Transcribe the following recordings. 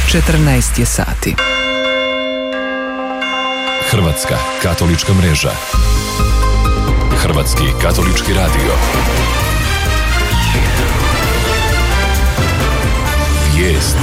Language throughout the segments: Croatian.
14 je sati. Hrvatska katolička mreža. Hrvatski katolički radio. Vijesti.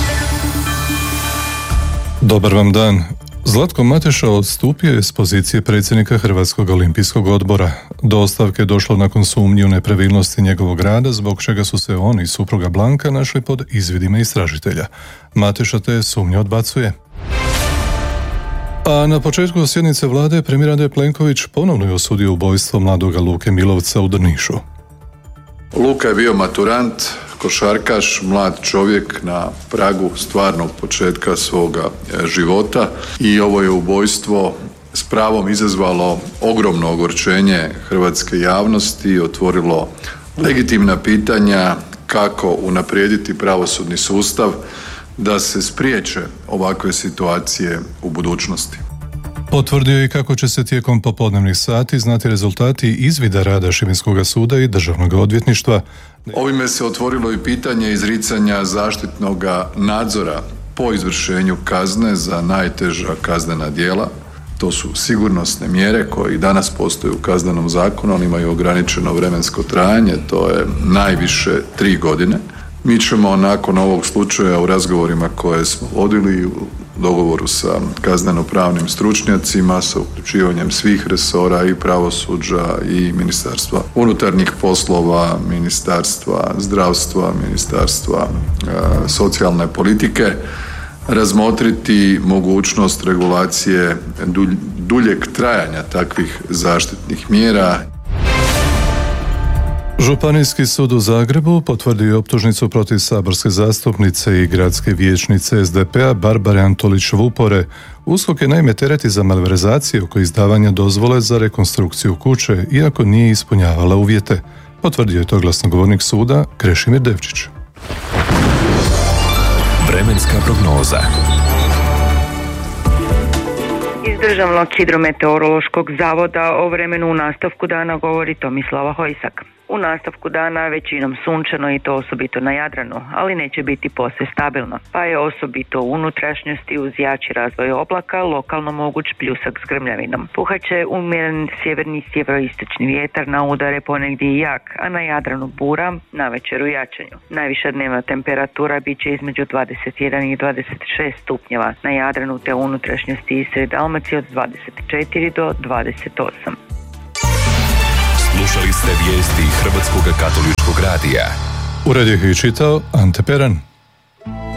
Dobar vam dan. Zlatko Mateša odstupio je s pozicije predsjednika Hrvatskog olimpijskog odbora. Do ostavke je došlo nakon sumnji u nepravilnosti njegovog rada, zbog čega su se on i supruga Blanka našli pod izvidima istražitelja. Mateša te sumnje odbacuje. A na početku sjednice vlade premijer Andrej Plenković ponovno je osudio ubojstvo mladoga Luke Milovca u Drnišu. Luka je bio maturant, košarkaš, mlad čovjek na pragu stvarnog početka svoga života i ovo je ubojstvo s pravom izazvalo ogromno ogorčenje hrvatske javnosti i otvorilo legitimna pitanja kako unaprijediti pravosudni sustav da se spriječe ovakve situacije u budućnosti. Potvrdio je kako će se tijekom popodnevnih sati znati rezultati izvida rada Šibenskog suda i Državnog odvjetništva. Ovime se otvorilo i pitanje izricanja zaštitnog nadzora po izvršenju kazne za najteža kaznena djela. To su sigurnosne mjere koje i danas postoje u Kaznenom zakonu, oni imaju ograničeno vremensko trajanje, to je najviše 3 godine. Mi ćemo nakon ovog slučaja u razgovorima koje smo vodili u dogovoru sa kazneno-pravnim stručnjacima, sa uključivanjem svih resora i pravosuđa i Ministarstva unutarnjih poslova, Ministarstva zdravstva, Ministarstva socijalne politike, razmotriti mogućnost regulacije duljeg trajanja takvih zaštitnih mjera. Županijski sud u Zagrebu potvrdio je optužnicu protiv saborske zastupnice i gradske vijećnice SDP-a Barbare Antolić-Vupore. USKOK je naime tereti za malverzacije oko izdavanja dozvole za rekonstrukciju kuće, iako nije ispunjavala uvjete. Potvrdio je to glasnogovornik suda Krešimir Devčić. Vremenska prognoza. Iz Državnog hidrometeorološkog zavoda o vremenu u nastavku dana govori Tomislava Hojsak. U nastavku dana većinom sunčano i to osobito na Jadranu, ali neće biti posve stabilno, pa je osobito u unutrašnjosti uz jači razvoj oblaka lokalno moguć pljusak s grmljavinom. Puhaće umjeren sjeverni sjeveroistočni vjetar, na udare ponegdje i jak, a na Jadranu bura, navečer u jačanju. Najviša dnevna temperatura bit će između 21 i 26 stupnjeva, na Jadranu te unutrašnjosti i sred Dalmacije od 24 do 28. Slušali ste vijesti Hrvatskog katoličkog radija. Ured je čitao Ante Peran.